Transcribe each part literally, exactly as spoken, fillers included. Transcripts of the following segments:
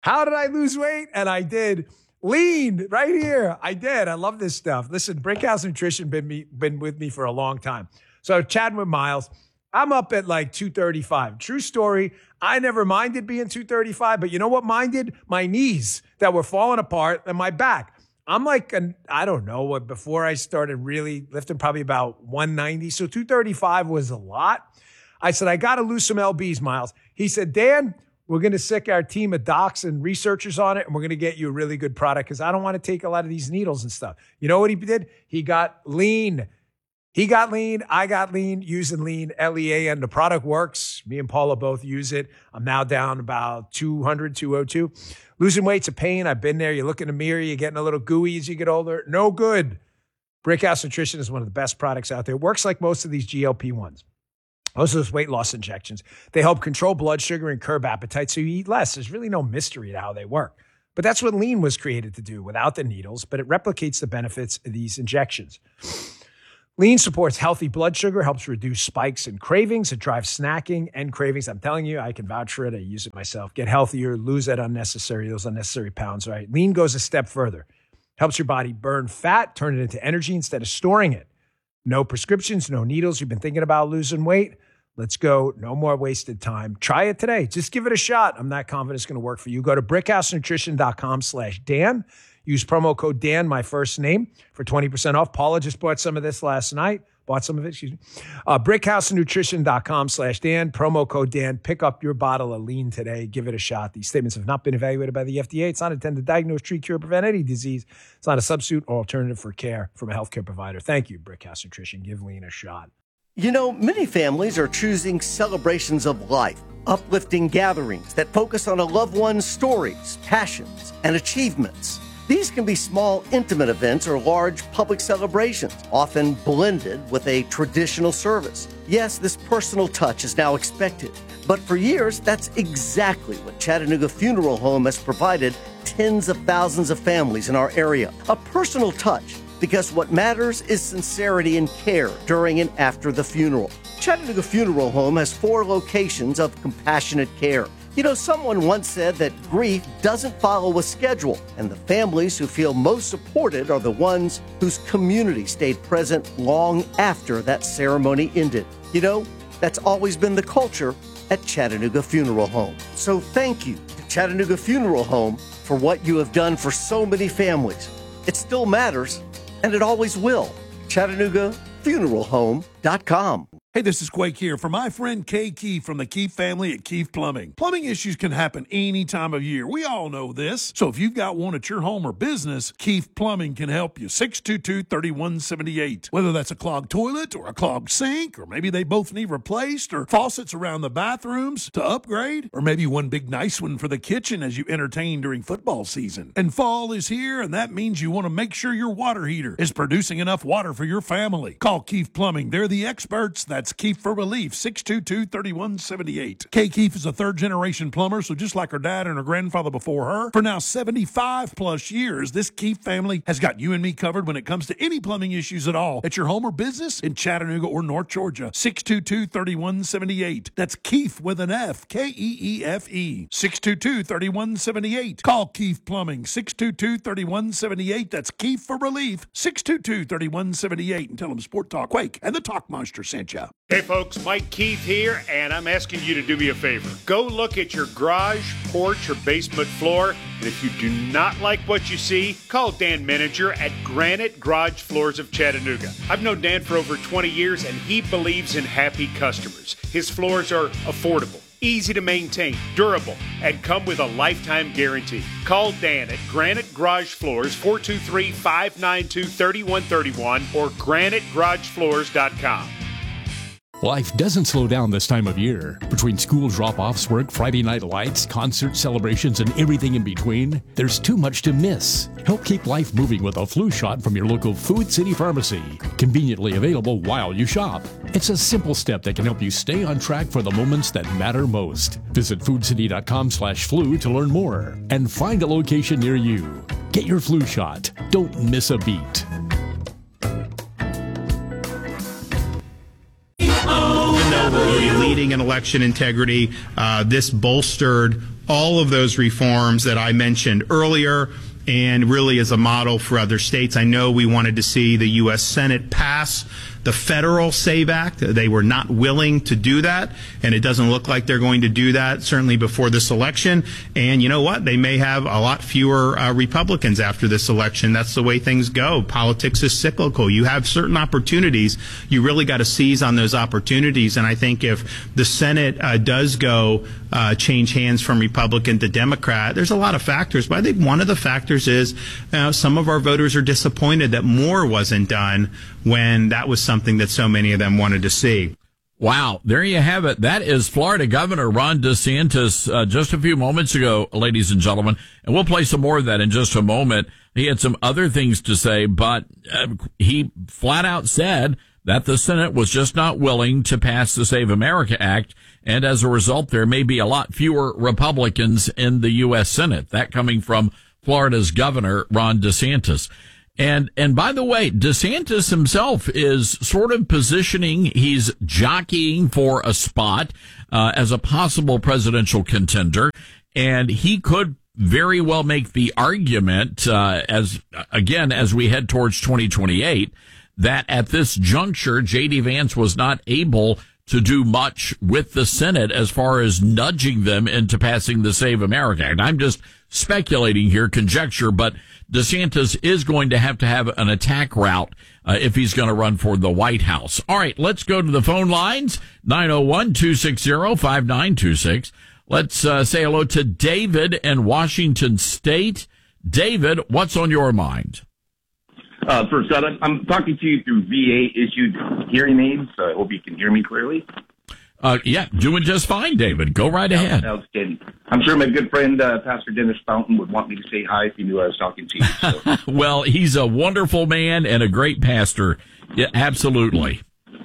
How did I lose weight? And I did. Lean right here. I did. I love this stuff. Listen, Brickhouse Nutrition been me been with me for a long time. So chatting with Miles, I'm up at like two thirty-five. True story. I never minded being two thirty-five, but you know what minded? My knees that were falling apart and my back. I'm like, an, I don't know what, before I started really lifting, probably about one ninety. So two thirty-five was a lot. I said, I got to lose some L Bs, Miles. He said, Dan, we're going to sick our team of docs and researchers on it, and we're going to get you a really good product because I don't want to take a lot of these needles and stuff. You know what he did? He got lean. He got lean. I got lean using lean, L E A N. The product works. Me and Paula both use it. I'm now down about two hundred, two oh two. Losing weight's a pain. I've been there. You look in the mirror. You're getting a little gooey as you get older. No good. Brickhouse Nutrition is one of the best products out there. It works like most of these G L P ones. Most of those weight loss injections, they help control blood sugar and curb appetite so you eat less. There's really no mystery to how they work. But that's what lean was created to do without the needles, but it replicates the benefits of these injections. Lean supports healthy blood sugar, helps reduce spikes and cravings. It drives snacking and cravings. I'm telling you, I can vouch for it. I use it myself. Get healthier, lose that unnecessary, those unnecessary pounds, right? Lean goes a step further. Helps your body burn fat, turn it into energy instead of storing it. No prescriptions, no needles. You've been thinking about losing weight? Let's go. No more wasted time. Try it today. Just give it a shot. I'm not confident it's going to work for you. Go to brickhousenutrition.com slash Dan. Use promo code Dan, my first name, for twenty percent off. Paula just bought some of this last night. Bought some of it, excuse me. Uh, brickhousenutrition.com slash Dan. Promo code Dan. Pick up your bottle of lean today. Give it a shot. These statements have not been evaluated by the F D A. It's not intended to diagnose, treat, cure, prevent any disease. It's not a substitute or alternative for care from a healthcare provider. Thank you, Brickhouse Nutrition. Give lean a shot. You know, many families are choosing celebrations of life, uplifting gatherings that focus on a loved one's stories, passions, and achievements. These can be small, intimate events or large public celebrations, often blended with a traditional service. Yes, this personal touch is now expected, but for years, that's exactly what Chattanooga Funeral Home has provided tens of thousands of families in our area. A personal touch, because what matters is sincerity and care during and after the funeral. Chattanooga Funeral Home has four locations of compassionate care. You know, someone once said that grief doesn't follow a schedule, and the families who feel most supported are the ones whose community stayed present long after that ceremony ended. You know, that's always been the culture at Chattanooga Funeral Home. So thank you to Chattanooga Funeral Home for what you have done for so many families. It still matters, and it always will. Chattanooga Funeral Home dot com. Hey, this is Quake here for my friend Kay Keefe from the Keefe family at Keefe Plumbing. Plumbing issues can happen any time of year. We all know this. So if you've got one at your home or business, Keefe Plumbing can help you. six two two, three one seven eight. Whether that's a clogged toilet or a clogged sink, or maybe they both need replaced, or faucets around the bathrooms to upgrade, or maybe one big nice one for the kitchen as you entertain during football season. And fall is here, and that means you want to make sure your water heater is producing enough water for your family. Call Keefe Plumbing. They're the experts. That's Keefe for Relief, six two two, three one seven eight. Kay Keefe is a third-generation plumber, so just like her dad and her grandfather before her, for now seventy-five plus years, this Keefe family has got you and me covered when it comes to any plumbing issues at all at your home or business in Chattanooga or North Georgia. six two two, three one seven eight. That's Keefe with an F, K E E F E. six two two, three one seven eight. Call Keefe Plumbing, six two two, three one seven eight. That's Keefe for Relief, six two two, three one seven eight. And tell them Sport Talk Quake and the Talk Monster sent you. Hey folks, Mike Keith here, and I'm asking you to do me a favor. Go look at your garage, porch, or basement floor, and if you do not like what you see, call Dan Meninger at Granite Garage Floors of Chattanooga. I've known Dan for over twenty years, and he believes in happy customers. His floors are affordable, easy to maintain, durable, and come with a lifetime guarantee. Call Dan at Granite Garage Floors, four two three, five nine two, three one three one or granite garage floors dot com. Life doesn't slow down this time of year. Between school drop-offs, work, Friday night lights, concert celebrations, and everything in between, there's too much to miss. Help keep life moving with a flu shot from your local Food City Pharmacy. Conveniently available while you shop. It's a simple step that can help you stay on track for the moments that matter most. Visit foodcity.com slash flu to learn more and find a location near you. Get your flu shot. Don't miss a beat. Leading maintaining an election integrity. Uh, this bolstered all of those reforms that I mentioned earlier, and really is a model for other states. I know we wanted to see the U S Senate pass the federal SAVE Act. They were not willing to do that, and it doesn't look like they're going to do that, certainly before this election. And you know what? They may have a lot fewer uh, Republicans after this election. That's the way things go. Politics is cyclical. You have certain opportunities. You really got to seize on those opportunities. And I think if the Senate uh, does go uh, change hands from Republican to Democrat, there's a lot of factors. But I think one of the factors is uh, some of our voters are disappointed that more wasn't done when that was something that so many of them wanted to see. Wow, there you have it. That is Florida Governor Ron DeSantis uh, just a few moments ago, ladies and gentlemen. And we'll play some more of that in just a moment. He had some other things to say, but uh, he flat out said that the Senate was just not willing to pass the Save America Act. And as a result, there may be a lot fewer Republicans in the U S Senate. That coming from Florida's Governor Ron DeSantis. And, and by the way, DeSantis himself is sort of positioning, he's jockeying for a spot, uh, as a possible presidential contender. And he could very well make the argument, uh, as, again, as we head towards twenty twenty-eight, that at this juncture, J D Vance was not able to do much with the Senate as far as nudging them into passing the Save America Act. I'm just speculating here, conjecture, but DeSantis is going to have to have an attack route uh, if he's going to run for the White House. All right, let's go to the phone lines, nine oh one, two six zero, five nine two six. Let's uh, say hello to David in Washington State. David, what's on your mind? Uh, first up, I'm talking to you through V A-issued hearing aids, so I hope you can hear me clearly. Uh, yeah, doing just fine, David. Go right ahead. Outstanding. I'm sure my good friend, uh, Pastor Dennis Fountain, would want me to say hi if he knew I was talking to you. So. Well, he's a wonderful man and a great pastor. Yeah, absolutely.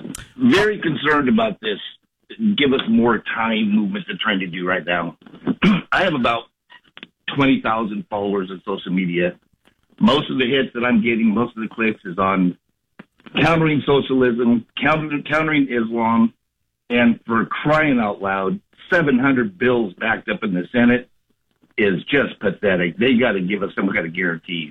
Very concerned about this. Give us more time movement they're trying to do right now. I have about twenty thousand followers on social media. Most of the hits that I'm getting, most of the clicks is on countering socialism, counter, countering Islam, and for crying out loud, seven hundred bills backed up in the Senate is just pathetic. They got to give us some kind of guarantees.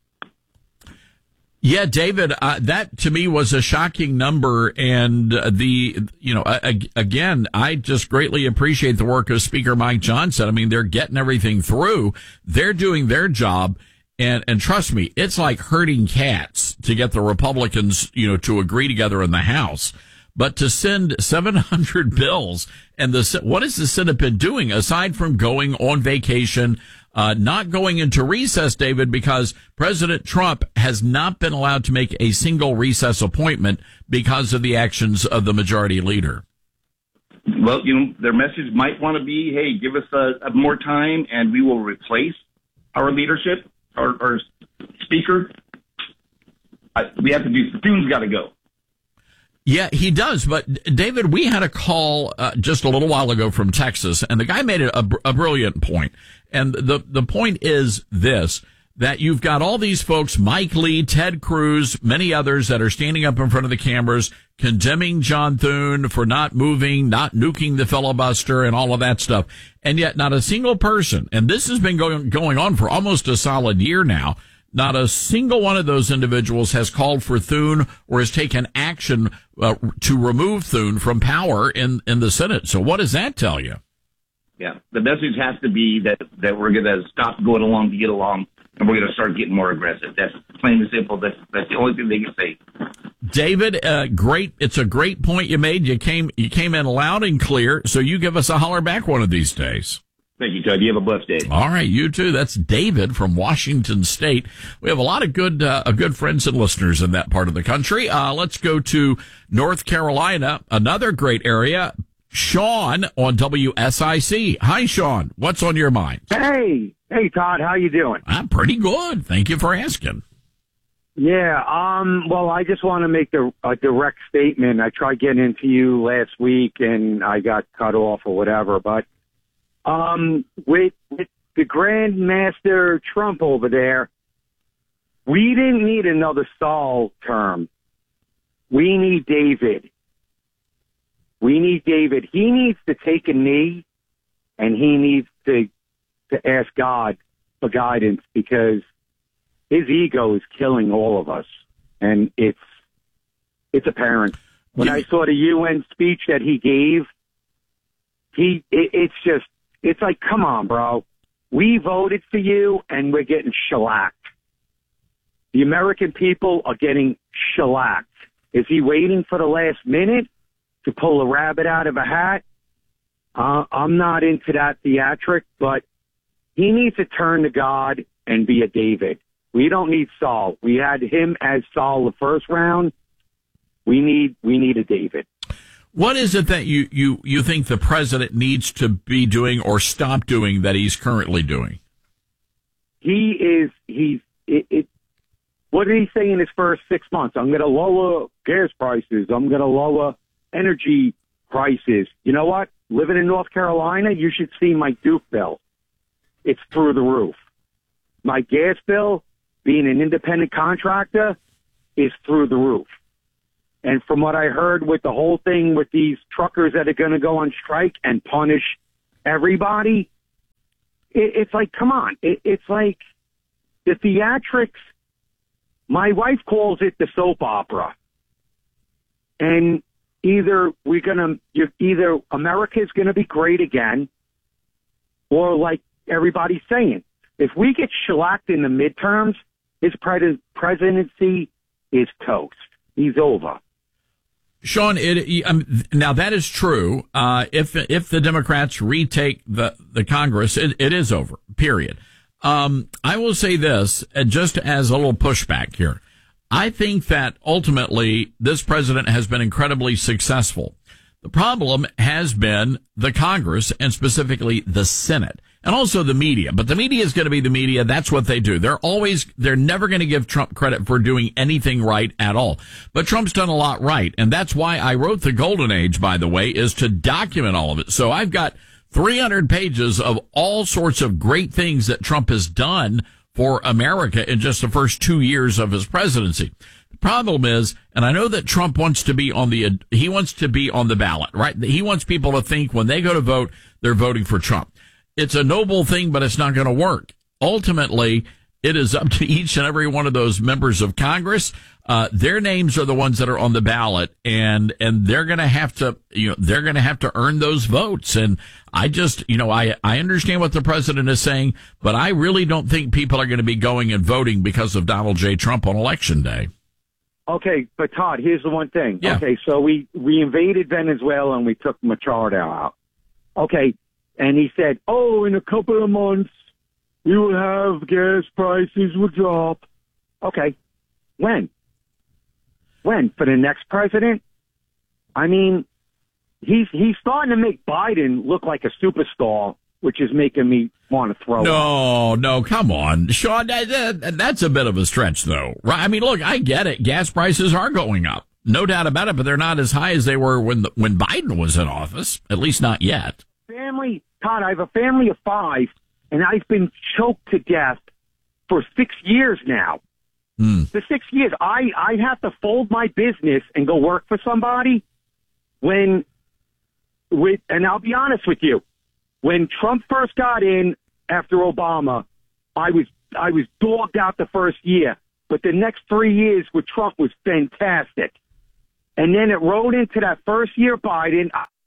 Yeah, David, uh, that to me was a shocking number. And uh, the, you know, uh, again, I just greatly appreciate the work of Speaker Mike Johnson. I mean, they're getting everything through. They're doing their job. And, and trust me, it's like herding cats to get the Republicans, you know, to agree together in the House. But to send seven hundred bills, and the what has the Senate been doing aside from going on vacation, uh, not going into recess, David, because President Trump has not been allowed to make a single recess appointment because of the actions of the majority leader. Well, you know, their message might want to be, hey, give us a, a more time and we will replace our leadership, our, our speaker. I, we have to do, Thune's got to go. Yeah, he does. But, David, we had a call uh, just a little while ago from Texas, and the guy made a, a brilliant point. And the, the point is this, that you've got all these folks, Mike Lee, Ted Cruz, many others that are standing up in front of the cameras, condemning John Thune for not moving, not nuking the filibuster and all of that stuff. And yet not a single person, and this has been going, going on for almost a solid year now, not a single one of those individuals has called for Thune or has taken action uh, to remove Thune from power in, in the Senate. So what does that tell you? Yeah, the message has to be that, that we're going to stop going along to get along, and we're going to start getting more aggressive. That's plain and simple. That's, that's the only thing they can say. David, uh, great. It's a great point you made. You came you came in loud and clear, so you give us a holler back one of these days. Thank you, Todd. You have a blessed day. All right, you too. That's David from Washington State. We have a lot of good, uh, good friends and listeners in that part of the country. Uh, let's go to North Carolina, another great area. Sean on W S I C. Hi, Sean. What's on your mind? Hey, hey, Todd. How you doing? I'm pretty good. Thank you for asking. Yeah. Um. Well, I just want to make the, a direct statement. I tried getting into you last week, and I got cut off or whatever, but. Um, with, with the Grandmaster Trump over there, we didn't need another Saul term. We need David. We need David. He needs to take a knee, and he needs to to ask God for guidance, because his ego is killing all of us, and it's it's apparent. When I saw the U N speech that he gave, he it, it's just it's like, come on, bro. We voted for you, and we're getting shellacked. The American people are getting shellacked. Is he waiting for the last minute to pull a rabbit out of a hat? Uh, I'm not into that theatric, but he needs to turn to God and be a David. We don't need Saul. We had him as Saul the first round. We need we need a David. What is it that you, you, you think the president needs to be doing or stop doing that he's currently doing? He is, he's, it, it, what did he say in his first six months? I'm going to lower gas prices. I'm going to lower energy prices. You know what? Living in North Carolina, you should see my Duke bill. It's through the roof. My gas bill, being an independent contractor, is through the roof. And from what I heard with the whole thing with these truckers that are going to go on strike and punish everybody, it, it's like, come on. It, it's like the theatrics. My wife calls it the soap opera. And either we're going to, either America's going to be great again, or like everybody's saying, if we get shellacked in the midterms, his pres- presidency is toast. He's over. Sean, it, um, now that is true. Uh, if if the Democrats retake the, the Congress, it, it is over, period. Um, I will say this, uh, just as a little pushback here. I think that ultimately this president has been incredibly successful. The problem has been the Congress, and specifically the Senate, and also the media. But the media is going to be the media. That's what they do. They're always, they're never going to give Trump credit for doing anything right at all. But Trump's done a lot right. And that's why I wrote The Golden Age, by the way, is to document all of it. So I've got three hundred pages of all sorts of great things that Trump has done for America in just the first two years of his presidency. The problem is, and I know that Trump wants to be on the, he wants to be on the ballot, right? He wants people to think when they go to vote, they're voting for Trump. It's a noble thing, but it's not going to work. Ultimately, it is up to each and every one of those members of Congress. Uh, their names are the ones that are on the ballot, and, and they're going to have to, you know, they're going to have to earn those votes. And I just, you know, I, I understand what the president is saying, but I really don't think people are going to be going and voting because of Donald J. Trump on Election Day. Okay, but Todd, here's the one thing. Yeah. Okay, so we, we invaded Venezuela and we took Machado out. Okay, and he said, oh, in a couple of months, we will have gas prices will drop. Okay, when? When? For the next president? I mean, he's he's starting to make Biden look like a superstar, which is making me want to throw No, up. no, come on. Sean, that, that, that's a bit of a stretch, though. Right? I mean, look, I get it. Gas prices are going up. No doubt about it, but they're not as high as they were when the, when Biden was in office, at least not yet. Family, Todd, I have a family of five, and I've been choked to death for six years now. Mm. For six years, I, I have to fold my business and go work for somebody when, with, and I'll be honest with you, when Trump first got in after Obama, I was, I was dogged out the first year, but the next three years with Trump was fantastic. And then it rode into that first year Biden.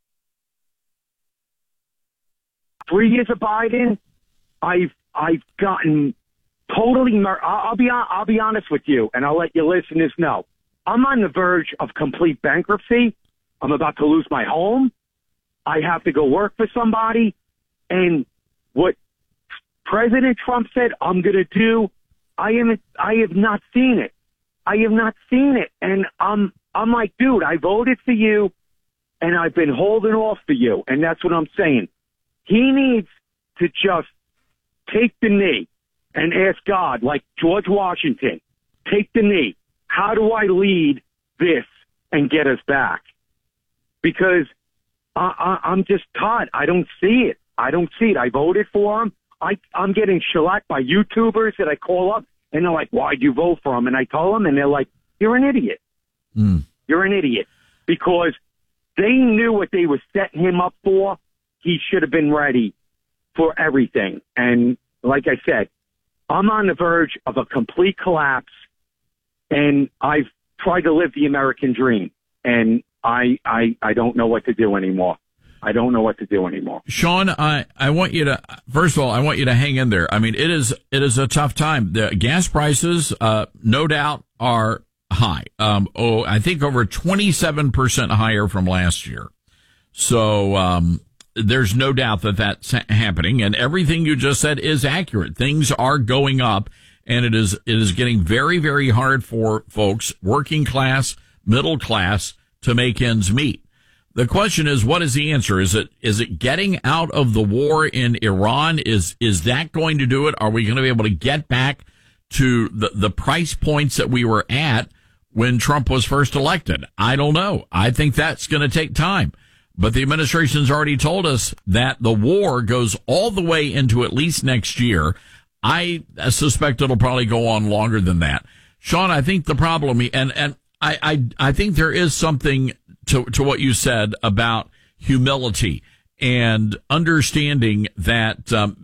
Three years of Biden, I've, I've gotten totally, mur- I'll be, I'll be honest with you, and I'll let your listeners know. I'm on the verge of complete bankruptcy. I'm about to lose my home. I have to go work for somebody. And what President Trump said I'm going to do, I haven't, I have not seen it. I have not seen it. And I'm, I'm like, dude, I voted for you and I've been holding off for you. And that's what I'm saying. He needs to just take the knee and ask God, like George Washington, take the knee. How do I lead this and get us back? Because I, I, I'm just Todd. I don't see it. I don't see it. I voted for him. I, I'm getting shellacked by YouTubers that I call up, and they're like, why'd you vote for him? And I tell them, and they're like, you're an idiot. Mm. You're an idiot. Because they knew what they were setting him up for. He should have been ready for everything. And like I said, I'm on the verge of a complete collapse, and I've tried to live the American dream, and I, I, I don't know what to do anymore. I don't know what to do anymore. Sean, I, I want you to, first of all, I want you to hang in there. I mean, it is, it is a tough time. The gas prices, uh, no doubt are high. Um, oh, I think over twenty-seven percent higher from last year. So, um, there's no doubt that that's happening, and everything you just said is accurate. Things are going up, and it is, it is getting very, very hard for folks, working class, middle class, to make ends meet. The question is, what is the answer? Is it, is it getting out of the war in Iran? Is, is that going to do it? Are we going to be able to get back to the, the price points that we were at when Trump was first elected? I don't know. I think that's going to take time. But the administration's already told us that the war goes all the way into at least next year. I suspect it'll probably go on longer than that. Sean, I think the problem, and, and I, I, I think there is something to, to what you said about humility and understanding that, um,